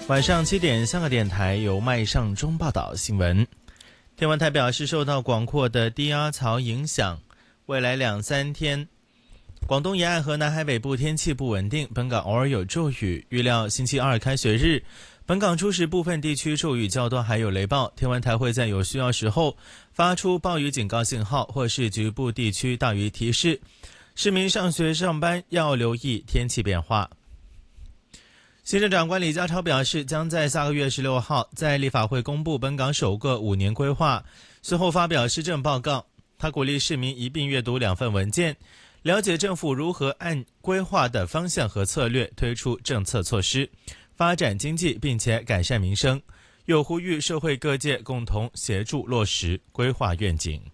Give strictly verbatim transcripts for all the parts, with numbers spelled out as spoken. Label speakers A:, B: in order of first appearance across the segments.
A: 晚上七点，香港电台由麦尚中报道新闻。天文台表示，受到广阔的低压槽影响，未来两三天，广东沿岸和南海北部天气不稳定，本港偶尔有骤雨。预料星期二开学日，本港初时部分地区骤雨较多，还有雷暴。天文台会在有需要时候发出暴雨警告信号，或是局部地区大雨提示。市民上学上班要留意天气变化。行政长官李家超表示，将在下个月十六号在立法会公布本港首个五年规划，随后发表施政报告。他鼓励市民一并阅读两份文件，了解政府如何按规划的方向和策略推出政策措施，发展经济并且改善民生，又呼吁社会各界共同协助落实规划愿景。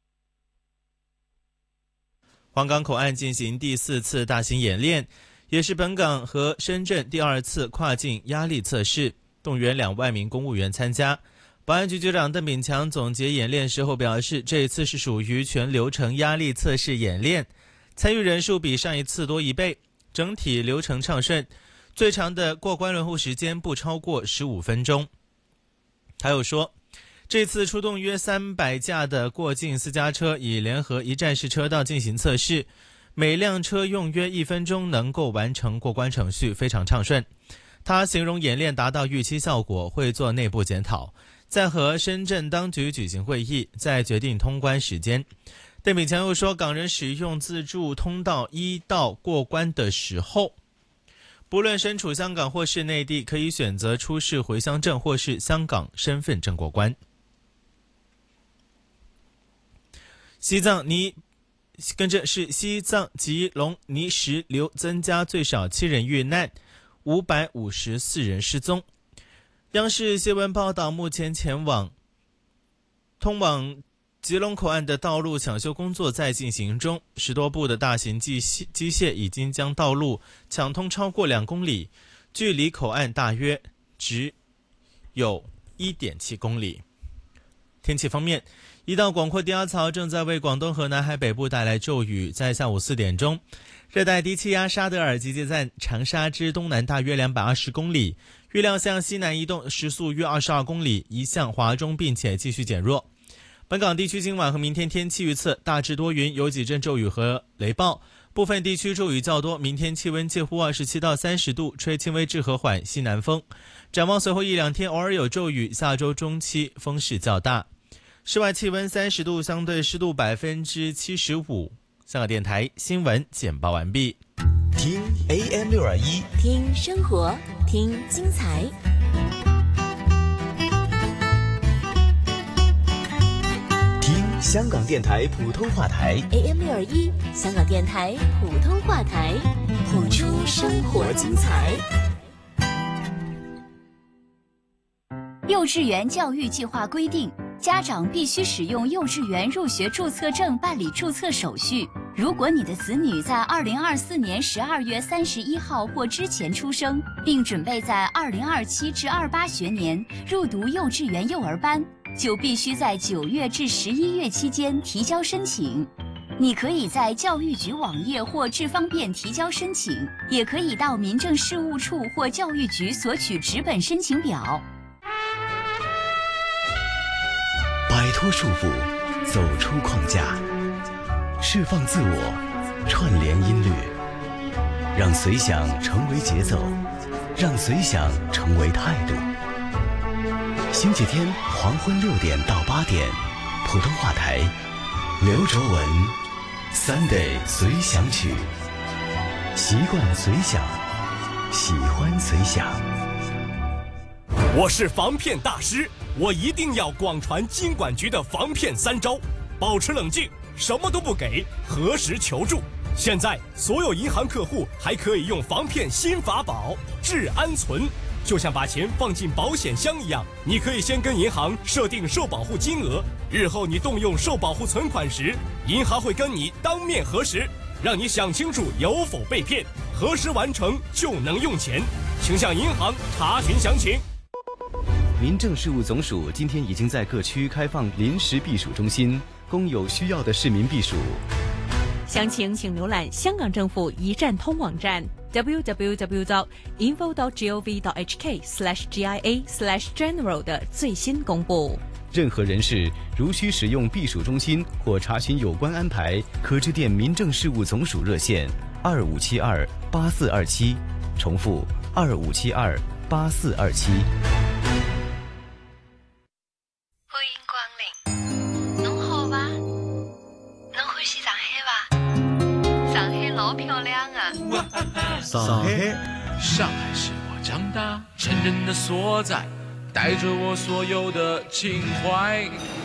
A: 皇岗口岸进行第四次大型演练，也是本港和深圳第二次跨境压力测试，动员两万名公务员参加。保安局局长邓炳强总结演练时候表示，这一次是属于全流程压力测试演练，参与人数比上一次多一倍，整体流程畅顺，最长的过关轮候时间不超过十五分钟。他又说，这次出动约三百架的过境私家车，以联合一站式车道进行测试，每辆车用约一分钟能够完成过关程序，非常畅顺。他形容演练达到预期效果，会做内部检讨，再和深圳当局举行会议，再决定通关时间。邓炳强又说，港人使用自助通道一道过关的时候，不论身处香港或是内地，可以选择出示回乡证或是香港身份证过关。西藏尼跟着是西藏吉隆尼石流增加最少七人遇难，五百五十四人失踪。央视新闻报道，目前前往通往吉隆口岸的道路抢修工作在进行中，十多部的大型机机械已经将道路抢通超过两公里，距离口岸大约只有 一点七公里。天气方面，一道广阔低压槽正在为广东和南海北部带来骤雨。在下午四点钟，热带低气压沙德尔集结在长沙之东南大约两百二十公里，预料向西南移动，时速约二十二公里，移向华中并且继续减弱。本港地区今晚和明天天气预测，大致多云，有几阵骤雨和雷暴，部分地区骤雨较多。明天气温介乎二十七到三十度，吹轻微至和缓西南风。展望随后一两天偶尔有骤雨，下周中期风势较大。室外气温三十度，相对湿度百分之七十五。香港电台新闻简报完毕。
B: 听 A M 六二一，
C: 听生活，听精彩。
B: 听香港电台普通话台
C: A M 六二一，香港电台普通话台，谱出生活精彩。
D: 幼稚园教育计划规定，家长必须使用幼稚园入学注册证办理注册手续。如果你的子女在二零二四年十二月三十一号或之前出生，并准备在二零二七至二八学年入读幼稚园幼儿班，就必须在九月至十一月期间提交申请。你可以在教育局网页或智方便提交申请，也可以到民政事务处或教育局索取纸本申请表。
B: 摆脱束缚，走出框架，释放自我，串联音律，让随想成为节奏，让随想成为态度。星期天黄昏六点到八点，普通话台，刘卓文 Sunday 随想曲，习惯随想，喜欢随想。
E: 我是防骗大师，我一定要广传金管局的防骗三招：保持冷静，什么都不给，核实求助。现在所有银行客户还可以用防骗新法宝治安存，就像把钱放进保险箱一样，你可以先跟银行设定受保护金额，日后你动用受保护存款时，银行会跟你当面核实，让你想清楚有否被骗，核实完成就能用钱，请向银行查询详情。
B: 民政事务总署今天已经在各区开放临时避暑中心，供有需要的市民避暑。
F: 详情请浏览香港政府一站通网站 w w w dot info dot gov dot h k slash g i a slash general 的最新公布。
B: 任何人士如需使用避暑中心或查询有关安排，可致电民政事务总署热线二五七二八四二七，重复二五七二八四二七。
G: 欢迎光临，侬好吗？侬欢喜上海伐？上海老漂亮啊！
H: 上海，
I: 上海是我长大成人的所在，带着我所有的情怀。